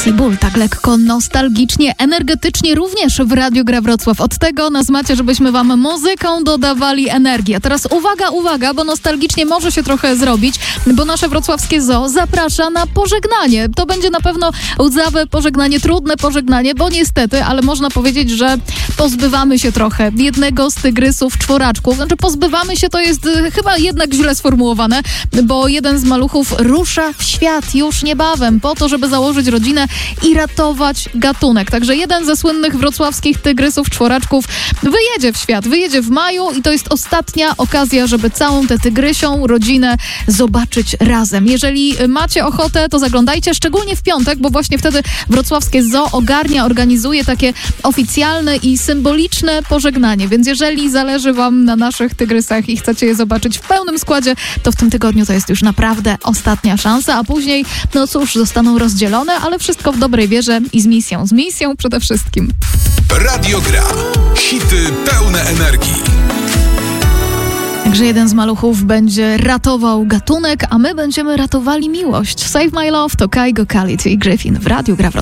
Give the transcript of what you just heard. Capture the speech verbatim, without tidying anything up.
Seabull, tak lekko nostalgicznie, energetycznie również w Radiu Gra Wrocław. Od tego nas macie, żebyśmy wam muzyką dodawali energię. A teraz uwaga, uwaga, bo nostalgicznie może się trochę zrobić, bo nasze wrocławskie zoo zaprasza na pożegnanie. To będzie na pewno łzawe pożegnanie, trudne pożegnanie, bo niestety, ale można powiedzieć, że pozbywamy się trochę jednego z tygrysów czworaczków. Znaczy pozbywamy się to jest y, chyba jednak źle sformułowane, bo jeden z maluchów rusza w świat już niebawem po to, żeby założyć rodzinę i ratować gatunek. Także jeden ze słynnych wrocławskich tygrysów czworaczków wyjedzie w świat, wyjedzie w maju i to jest ostatnia okazja, żeby całą tę tygrysią rodzinę zobaczyć razem. Jeżeli macie ochotę, to zaglądajcie, szczególnie w piątek, bo właśnie wtedy wrocławskie zoo ogarnia, organizuje takie oficjalne i symboliczne pożegnanie. Więc jeżeli zależy wam na naszych tygrysach i chcecie je zobaczyć w pełnym składzie, to w tym tygodniu to jest już naprawdę ostatnia szansa, a później, no cóż, zostaną rozdzielone, ale wszystko w dobrej wierze i z misją. Z misją przede wszystkim. Radio Gra. Hity pełne energii. Także jeden z maluchów będzie ratował gatunek, a my będziemy ratowali miłość. Save My Love to Kygo, Khalid i Gryffin w Radiu Gra Wrocław.